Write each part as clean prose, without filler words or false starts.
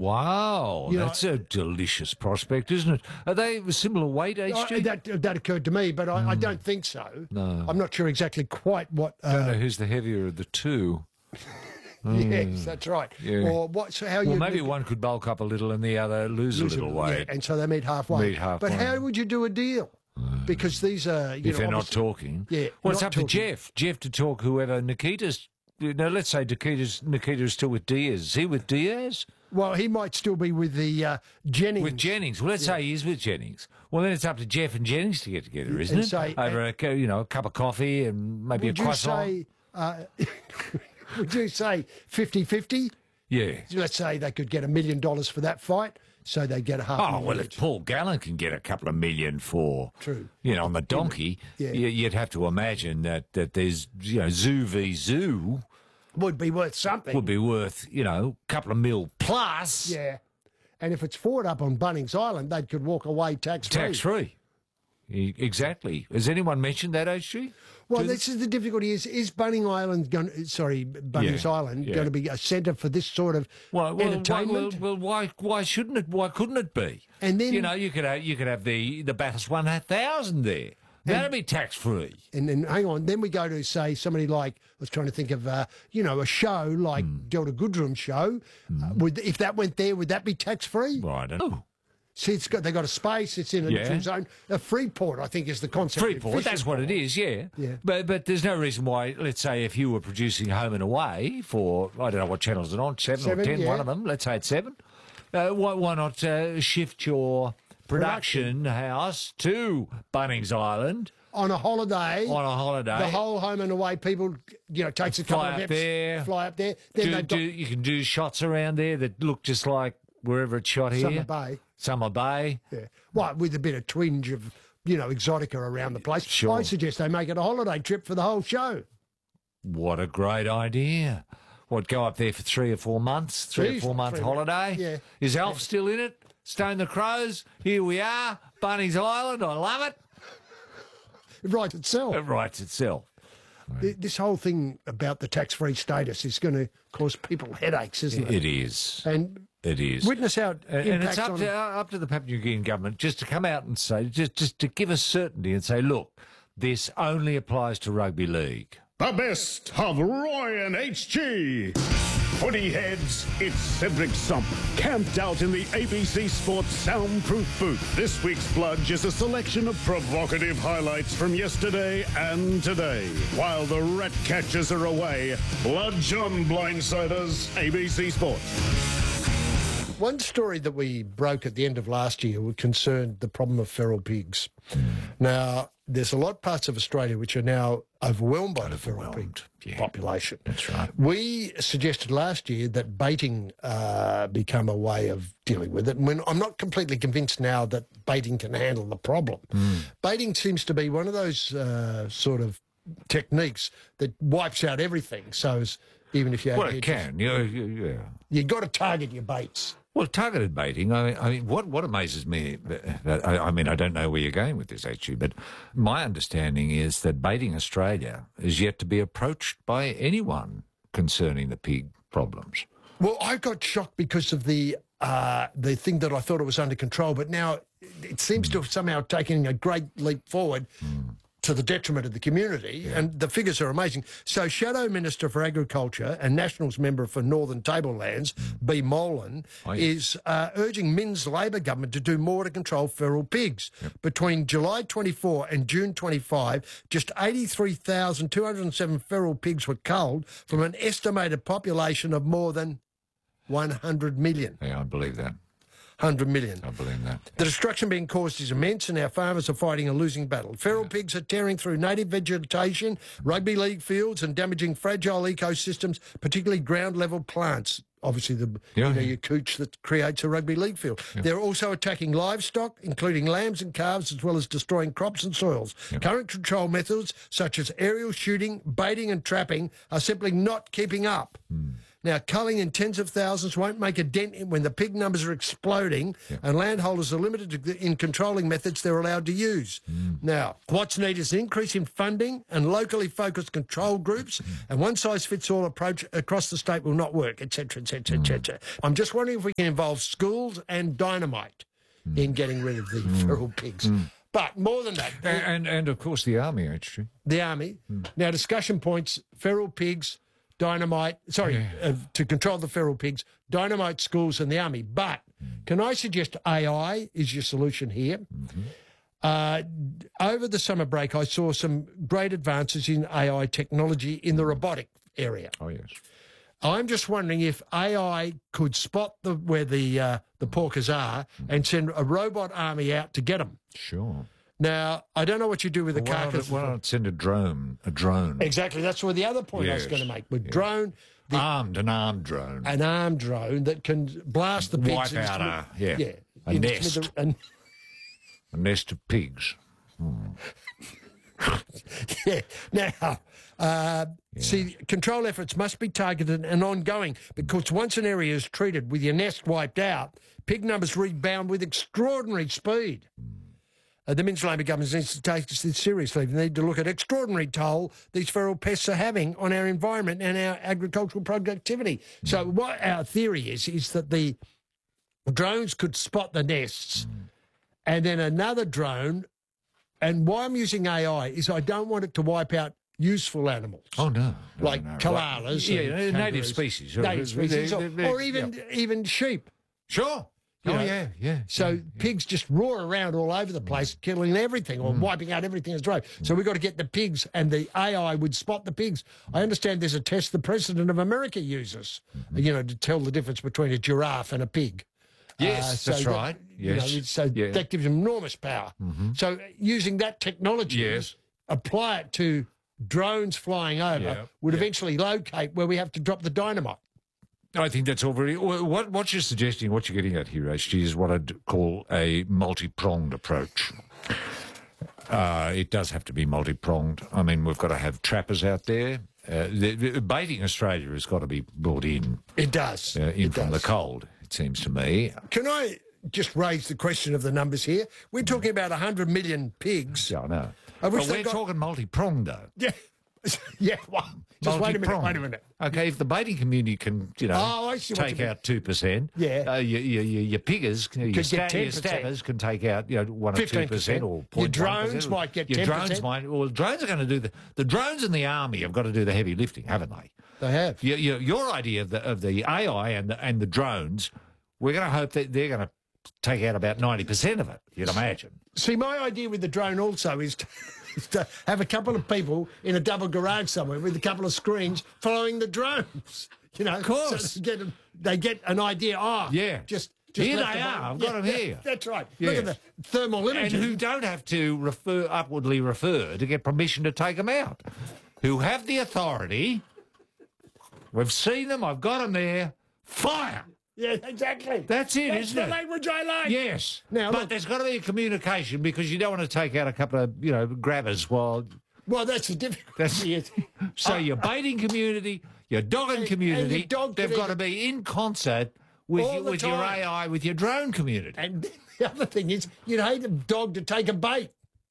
Wow, that's a delicious prospect, isn't it? Are they a similar weight, HG? That occurred to me, but I don't think so. No. I'm not sure exactly quite what... don't know who's the heavier of the two. Yes, that's right. Yeah. Or maybe one could bulk up a little and the other lose a little weight. Yeah, and so they meet halfway. But how would you do a deal? Because these are... if they're not talking. Yeah. Well, it's up to Jeff. Jeff to talk whoever Nikita's... let's say Nikita's still with Diaz. Is he with Diaz? Well, he might still be with the Jennings. With Jennings. Well, let's say he is with Jennings. Well, then it's up to Jeff and Jennings to get together, isn't it? Over a cup of coffee and maybe a croissant. Would you say 50-50? Yeah. Let's say they could get $1 million for that fight, so they get $500,000. Oh, well, if Paul Gallen can get a couple of million for, on the donkey, you'd have to imagine that there's, Zoo v Zoo... would be worth something. Would be worth, a couple of mil plus. Yeah. And if it's forward up on Bunnings Island, they could walk away tax-free. Tax-free. Exactly. Has anyone mentioned that, HG? Well, this is the difficulty. Is Bunnings Island going to be a centre for this sort of entertainment? Well, why shouldn't it? Why couldn't it be? And then you could have the Bathurst 1,000 there. That'd be tax-free. And then, hang on, then we go to, say, somebody like, I was trying to think of, a show like Delta Goodrum's show. If that went there, would that be tax-free? Well, I don't know. See, they got a space, it's in a neutral zone. A Freeport, I think, is the concept. Freeport, that's what it is, yeah. But there's no reason why, let's say, if you were producing Home and Away for, I don't know what channels it's on, 7 or 10, one of them, let's say it's 7, why not shift your... production house to Bunnings Island on a holiday. The whole Home and Away people, takes a couple of steps, fly up there. Then you can do shots around there that look just like wherever it's shot here. Summer Bay. Yeah. Well, with a bit of twinge of exotica around the place. Sure. I suggest they make it a holiday trip for the whole show. What a great idea! Go up there for 3 or 4 months? 3 or 4 month holiday? Yeah. Is Alf still in it? Stone the Crows, here we are, Bunnings Island, I love it. It writes itself. It writes itself. This whole thing about the tax-free status is going to cause people headaches, isn't it? It is. And it is. Witness how it impacts and it's up to the Papua New Guinean government just to come out and say, just to give us certainty and say, look, this only applies to rugby league. The best of Roy and HG. Footy heads, it's Cedric Sump, camped out in the ABC Sports soundproof booth. This week's Bludge is a selection of provocative highlights from yesterday and today. While the rat catchers are away, Bludge on Blindsiders, ABC Sports. One story that we broke at the end of last year concerned the problem of feral pigs. Now, there's a lot of parts of Australia which are now overwhelmed by the feral pig population. That's right. We suggested last year that baiting become a way of dealing with it. And I'm not completely convinced now that baiting can handle the problem. Baiting seems to be one of those sort of techniques that wipes out everything. So even if you have it can. You've got to target your baits. Well, targeted baiting, I mean, what amazes me, I mean, I don't know where you're going with this, actually, but my understanding is that Baiting Australia is yet to be approached by anyone concerning the pig problems. Well, I got shocked because of the thing that I thought it was under control, but now it seems to have somehow taken a great leap forward to the detriment of the community, and the figures are amazing. So Shadow Minister for Agriculture and Nationals Member for Northern Tablelands, B. Molan, is urging Min's Labor government to do more to control feral pigs. Between July 24 and June 25, just 83,207 feral pigs were culled from an estimated population of more than 100 million. Yeah, I believe that. 100 million. I believe that. The destruction being caused is immense, and our farmers are fighting a losing battle. Feral pigs are tearing through native vegetation, rugby league fields, and damaging fragile ecosystems, particularly ground-level plants. Obviously, your cooch that creates a rugby league field. They're also attacking livestock, including lambs and calves, as well as destroying crops and soils. Current control methods, such as aerial shooting, baiting and trapping, are simply not keeping up. Now, culling in tens of thousands won't make a dent when the pig numbers are exploding and landholders are limited in controlling methods they're allowed to use. Now, what's needed is an increase in funding and locally focused control groups, and one-size-fits-all approach across the state will not work, etc., etc., etc. I'm just wondering if we can involve schools and dynamite in getting rid of the feral pigs. But more than that... And of course, the army, actually. The army. Now, discussion points, feral pigs... dynamite, to control the feral pigs, dynamite schools and the army. But can I suggest AI is your solution here? Over the summer break, I saw some great advances in AI technology in the robotic area. Oh, yes. I'm just wondering if AI could spot where the porkers are and send a robot army out to get them. Sure. Now, I don't know what you do with the carcass. Why not send a drone? Exactly. That's where the other point I was going to make. With drone... an armed drone. An armed drone that can blast the pigs. Wipe out a nest. A nest of pigs. Now, see, control efforts must be targeted and ongoing because once an area is treated with your nest wiped out, pig numbers rebound with extraordinary speed. The Minns-Labor government needs to take this seriously. They need to look at extraordinary toll these feral pests are having on our environment and our agricultural productivity. So what our theory is that the drones could spot the nests and then another drone, and why I'm using AI is I don't want it to wipe out useful animals. Oh, no. Like koalas. Yeah, native species. Native species. Or even sheep. Sure. Yeah. So pigs just roar around all over the place, killing everything or wiping out everything in its road. So we've got to get the pigs, and the AI would spot the pigs. I understand there's a test the President of America uses, to tell the difference between a giraffe and a pig. Yes, that's right. Yes. That gives them enormous power. So using that technology, apply it to drones flying over, would eventually locate where we have to drop the dynamite. I think that's all very... What you're suggesting, what you're getting at here, HG, is what I'd call a multi-pronged approach. It does have to be multi-pronged. I mean, we've got to have trappers out there. Baiting Australia has got to be brought in. It does. From the cold, it seems to me. Can I just raise the question of the numbers here? We're talking about 100 million pigs. Yeah, I know. But we're talking multi-pronged, though. Yeah, well, just wait a minute. Okay, if the baiting community can, take out 2%, your piggers, your stabbers can take out, 1 or 2%, or 0.1%. Your drones might get 10%. Your drones might. Well, drones are going to do the drones and the army have got to do the heavy lifting, haven't they? They have. Your idea of the AI and the drones, we're going to hope that they're going to take out about 90% of it, you'd imagine. See, my idea with the drone also is to have a couple of people in a double garage somewhere with a couple of screens following the drones. Of course. So they get an idea. Just here they are. I've got them here. That's right. Look at the thermal imaging. And who don't have to upwardly refer to get permission to take them out. Who have the authority. We've seen them. I've got them there. Fire. Yeah, exactly. That's it, isn't it? That's the language I like. Yes. Now, but there's got to be a communication because you don't want to take out a couple of, grabbers while... Well, that's the difficulty. So your baiting community, your dogging community, they've got to be in concert with your AI, with your drone community. And the other thing is, you'd hate a dog to take a bait.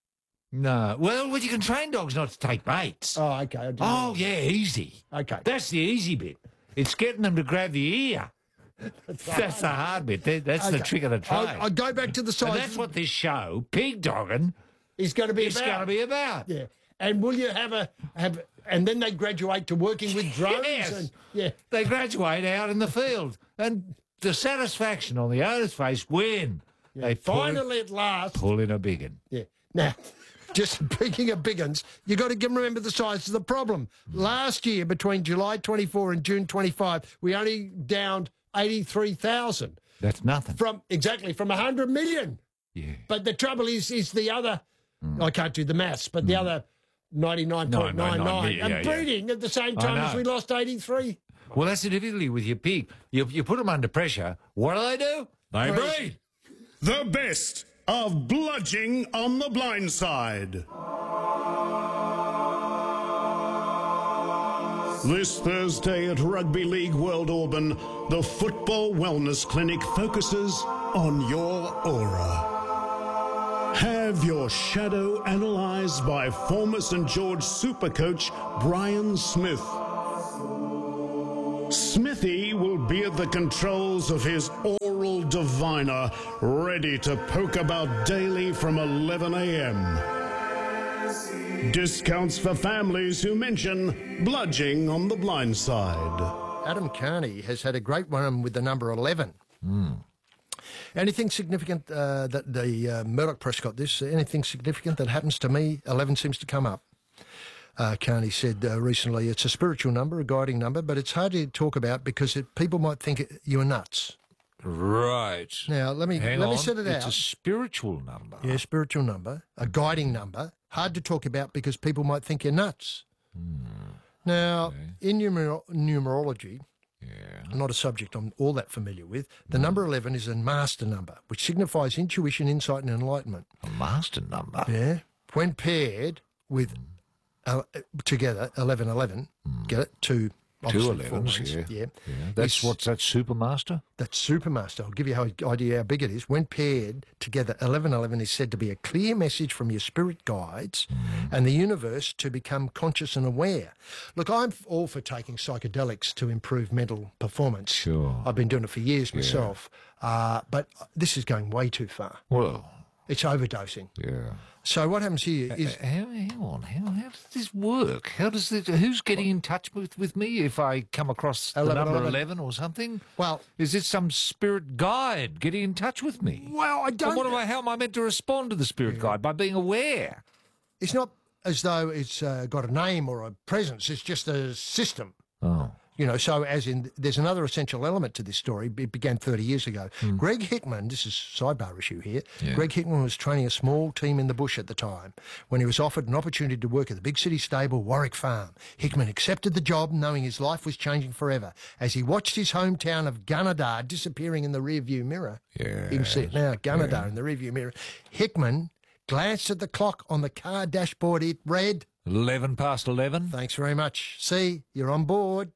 No. Well, you can train dogs not to take baits. Oh, okay. Easy. Okay. That's the easy bit. It's getting them to grab the ear. That's the hard bit. That's the trick of the trade. I'll go back to the size. And that's what this show, pig dogging, is going to be about. Yeah. And will you have and then they graduate to working with drones? Yes. They graduate out in the field. And the satisfaction on the owner's face when they finally at last pull in a big one. Yeah. Now, just speaking of big uns, you've got to remember the size of the problem. Last year, between July 24 and June 25, we only downed 83,000. That's nothing. From 100 million. Yeah. But the trouble is the other, I can't do the maths, but the other 99.99 are breeding at the same time as we lost 83. Well, that's the difficulty with your pig. You put them under pressure. What do? They breed. The best of Bludging on the Blind Side. This Thursday at Rugby League World Auburn, the Football Wellness Clinic focuses on your aura. Have your shadow analysed by former St George super coach Brian Smith. Smithy will be at the controls of his oral diviner, ready to poke about daily from 11 a.m. Discounts for families who mention bludging on the blind side. Adam Carney has had a great one with the number 11. Anything significant that the Murdoch Press got this? Anything significant that happens to me? 11 seems to come up. Carney said recently it's a spiritual number, a guiding number, but it's hard to talk about because people might think you're nuts. Right. Now, let me set it out. It's a spiritual number. Yeah, spiritual number, a guiding number. Hard to talk about because people might think you're nuts. Now, in numerology, not a subject I'm all that familiar with, the number 11 is a master number, which signifies intuition, insight and enlightenment. A master number? Yeah. When paired with, together, 1111, get it? Two 11s, yeah. That's Supermaster? That's Supermaster. I'll give you an idea how big it is. When paired together, 1111 is said to be a clear message from your spirit guides and the universe to become conscious and aware. Look, I'm all for taking psychedelics to improve mental performance. Sure. I've been doing it for years myself. But this is going way too far. Well, it's overdosing. Yeah. So what happens here is... Hang on. How does this work? Who's getting in touch with me if I come across the number 11 or something? Well... Is it some spirit guide getting in touch with me? Well, I don't... How am I meant to respond to the spirit guide? By being aware? It's not as though it's got a name or a presence. It's just a system. Oh. You know, so as in, there's another essential element to this story. It began 30 years ago. Greg Hickman, this is a sidebar issue here, Greg Hickman was training a small team in the bush at the time when he was offered an opportunity to work at the big city stable, Warwick Farm. Hickman accepted the job knowing his life was changing forever as he watched his hometown of Gunnedah disappearing in the rearview mirror. Yeah. You can see it now, Gunnedah in the rearview mirror. Hickman glanced at the clock on the car dashboard. It read... 11 past 11? Thanks very much. See, you're on board.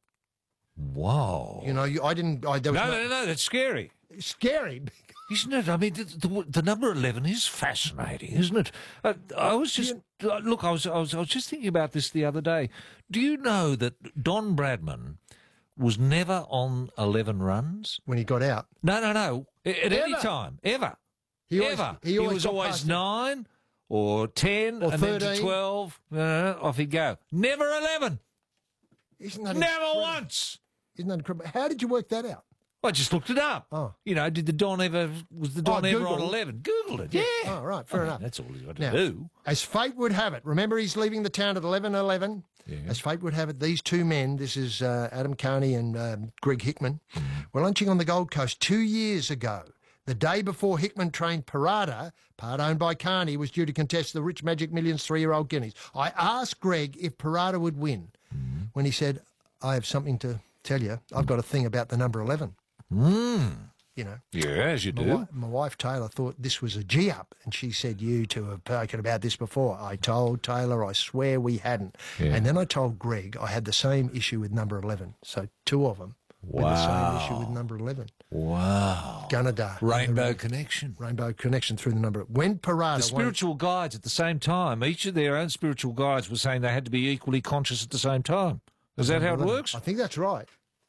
Wow. You know, No, that's scary. Scary. Isn't it? I mean, the number 11 is fascinating, isn't it? I was just thinking about this the other day. Do you know that Don Bradman was never on 11 runs? When he got out? No. At any time. Ever. He was always 9 or 10 or and 13. then to 12. Off he'd go. Never 11. Isn't that never incredible? once. Isn't that incredible? How did you work that out? I just looked it up. Oh. You know, was the Don ever on 11? Googled it, yeah. Oh, right, fair enough. That's all he's got to do. As fate would have it, remember he's leaving the town at 11:11? Yeah. As fate would have it, these two men, this is Adam Carney and Greg Hickman, were lunching on the Gold Coast 2 years ago. The day before Hickman trained Parada, part owned by Carney, was due to contest the Rich Magic Millions 3-year-old Guineas. I asked Greg if Parada would win when he said, I have something to tell you. I've got a thing about the number 11. You know. Yeah, as you do. My wife, Taylor, thought this was a G-up, and she said, you two have spoken about this before. I told Taylor, I swear we hadn't. Yeah. And then I told Greg I had the same issue with number 11. So two of them with the same issue with number 11. Wow. Gunnedah. Rainbow connection. Rainbow connection through the number. When Parada... The spiritual guides at the same time, each of their own spiritual guides were saying they had to be equally conscious at the same time. Is that how it works? I think that's right.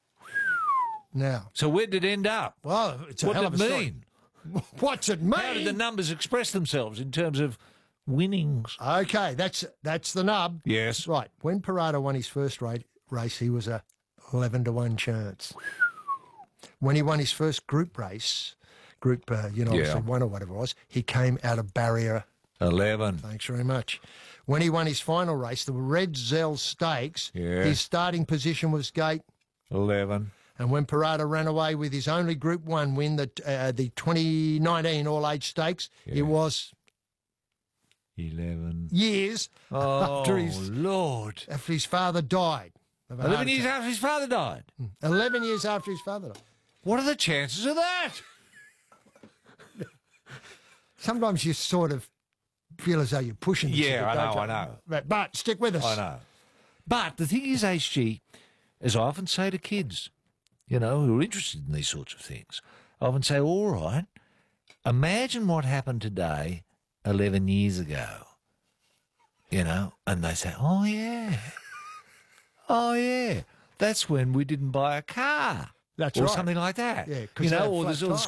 Now. So where did it end up? Well, it's a what hell did of a it story. mean? What's it mean? How did the numbers express themselves in terms of winnings? Okay, that's the nub. Yes. Right. When Parada won his first race, he was a 11-1 chance. When he won his first group race, obviously 1 or whatever it was, he came out of barrier 11. Thanks very much. When he won his final race, the Red Zell Stakes, his starting position was gate 11. And when Parada ran away with his only Group 1 win, the 2019 All-Age Stakes, it was 11 years after his father died. 11 years after his father died? 11 years after his father died. What are the chances of that? Sometimes you sort of feel as though you're pushing. Yeah, I know. But stick with us. I know. But the thing is, HG, as I often say to kids, you know, who are interested in these sorts of things, I often say, all right, imagine what happened today 11 years ago, you know, and they say, oh, yeah, that's when we didn't buy a car. That's or right. something like that. Yeah, 'cause you they know, had or flat there's all this tyres.